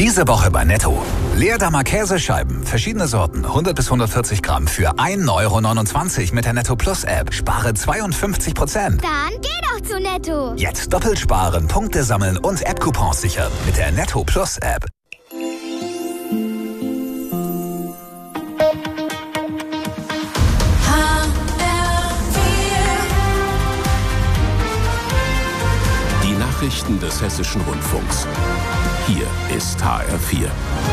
Diese Woche bei Netto. Leerdammer Käsescheiben, verschiedene Sorten, 100 bis 140 Gramm für 1,29 € mit der Netto Plus App. Spare 52%. Dann geh doch zu Netto. Jetzt doppelt sparen, Punkte sammeln und App-Coupons sichern mit der Netto Plus App. Die Nachrichten des Hessischen Rundfunks. Hier ist HR4.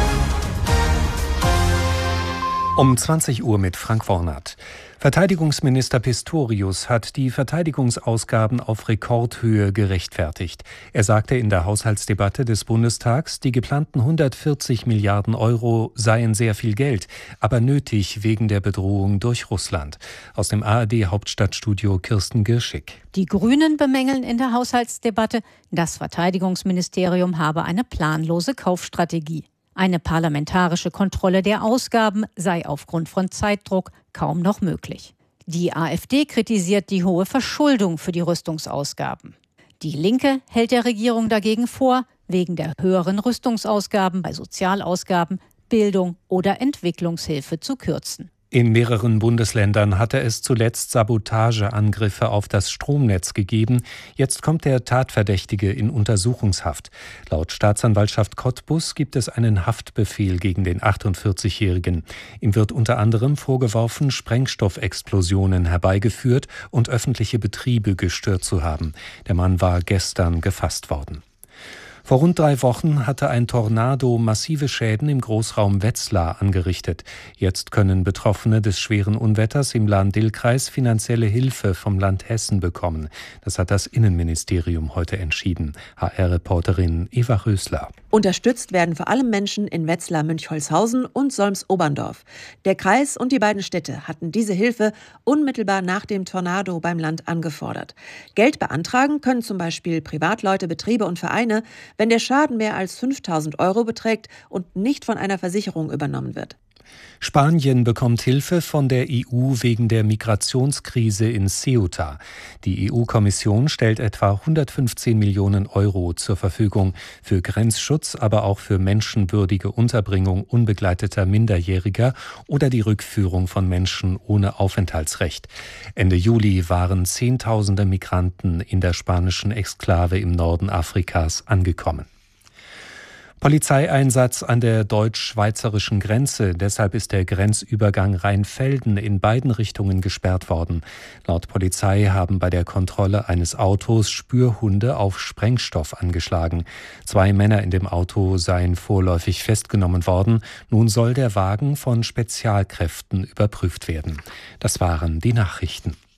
Um 20 Uhr mit Frank Wornath. Verteidigungsminister Pistorius hat die Verteidigungsausgaben auf Rekordhöhe gerechtfertigt. Er sagte in der Haushaltsdebatte des Bundestags, die geplanten 140 Milliarden Euro seien sehr viel Geld, aber nötig wegen der Bedrohung durch Russland. Aus dem ARD-Hauptstadtstudio Kirsten Girschig. Die Grünen bemängeln in der Haushaltsdebatte, das Verteidigungsministerium habe eine planlose Kaufstrategie. Eine parlamentarische Kontrolle der Ausgaben sei aufgrund von Zeitdruck kaum noch möglich. Die AfD kritisiert die hohe Verschuldung für die Rüstungsausgaben. Die Linke hält der Regierung dagegen vor, wegen der höheren Rüstungsausgaben bei Sozialausgaben, Bildung oder Entwicklungshilfe zu kürzen. In mehreren Bundesländern hatte es zuletzt Sabotageangriffe auf das Stromnetz gegeben. Jetzt kommt der Tatverdächtige in Untersuchungshaft. Laut Staatsanwaltschaft Cottbus gibt es einen Haftbefehl gegen den 48-Jährigen. Ihm wird unter anderem vorgeworfen, Sprengstoffexplosionen herbeigeführt und öffentliche Betriebe gestört zu haben. Der Mann war gestern gefasst worden. Vor rund 3 Wochen hatte ein Tornado massive Schäden im Großraum Wetzlar angerichtet. Jetzt können Betroffene des schweren Unwetters im Lahn-Dill-Kreis finanzielle Hilfe vom Land Hessen bekommen. Das hat das Innenministerium heute entschieden. HR-Reporterin Eva Rösler. Unterstützt werden vor allem Menschen in Wetzlar-Münchholzhausen und Solms-Oberndorf. Der Kreis und die beiden Städte hatten diese Hilfe unmittelbar nach dem Tornado beim Land angefordert. Geld beantragen können zum Beispiel Privatleute, Betriebe und Vereine, wenn der Schaden mehr als 5.000 € beträgt und nicht von einer Versicherung übernommen wird. Spanien bekommt Hilfe von der EU wegen der Migrationskrise in Ceuta. Die EU-Kommission stellt etwa 115 Millionen € zur Verfügung für Grenzschutz, aber auch für menschenwürdige Unterbringung unbegleiteter Minderjähriger oder die Rückführung von Menschen ohne Aufenthaltsrecht. Ende Juli waren Zehntausende Migranten in der spanischen Exklave im Norden Afrikas angekommen. Polizeieinsatz an der deutsch-schweizerischen Grenze. Deshalb ist der Grenzübergang Rheinfelden in beiden Richtungen gesperrt worden. Laut Polizei haben bei der Kontrolle eines Autos Spürhunde auf Sprengstoff angeschlagen. 2 Männer in dem Auto seien vorläufig festgenommen worden. Nun soll der Wagen von Spezialkräften überprüft werden. Das waren die Nachrichten.